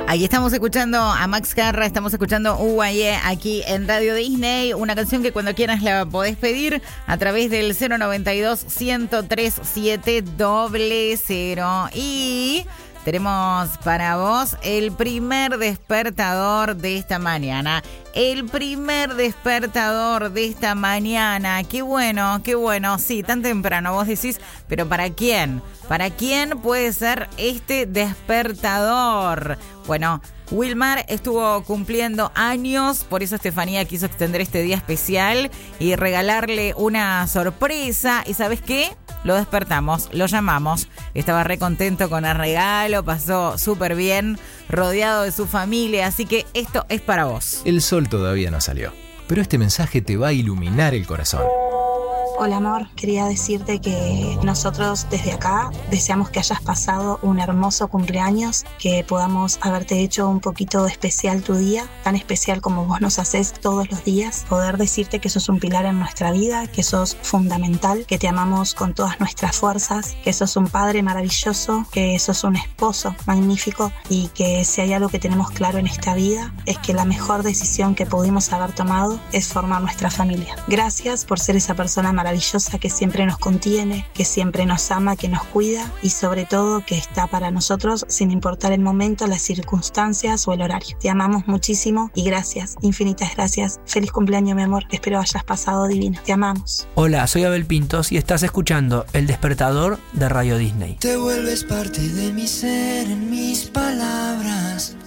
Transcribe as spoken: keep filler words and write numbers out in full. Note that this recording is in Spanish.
Ahí estamos escuchando a Max Carra, estamos escuchando U Y E aquí en Radio Disney, una canción que cuando quieras la podés pedir a través del cero noventa y dos, ciento tres, siete cero cero. Y tenemos para vos el primer despertador de esta mañana. El primer despertador de esta mañana. Qué bueno, qué bueno. Sí, tan temprano vos decís, pero ¿para quién? ¿Para quién puede ser este despertador? Bueno, Wilmar estuvo cumpliendo años, por eso Estefanía quiso extender este día especial y regalarle una sorpresa. ¿Y sabes qué? Lo despertamos, lo llamamos. Estaba re contento con el regalo, pasó súper bien, rodeado de su familia, así que esto es para vos. El sol todavía no salió, pero este mensaje te va a iluminar el corazón. Hola amor, quería decirte que nosotros desde acá deseamos que hayas pasado un hermoso cumpleaños, que podamos haberte hecho un poquito especial tu día, tan especial como vos nos haces todos los días, poder decirte que sos un pilar en nuestra vida, que sos fundamental, que te amamos con todas nuestras fuerzas, que sos un padre maravilloso, que sos un esposo magnífico y que si hay algo que tenemos claro en esta vida es que la mejor decisión que pudimos haber tomado es formar nuestra familia. Gracias por ser esa persona maravillosa maravillosa que siempre nos contiene, que siempre nos ama, que nos cuida y sobre todo que está para nosotros sin importar el momento, las circunstancias o el horario. Te amamos muchísimo y gracias, infinitas gracias. Feliz cumpleaños, mi amor. Espero hayas pasado divino. Te amamos. Hola, soy Abel Pintos y estás escuchando El Despertador de Radio Disney. Te vuelves parte de mi ser en mis palabras.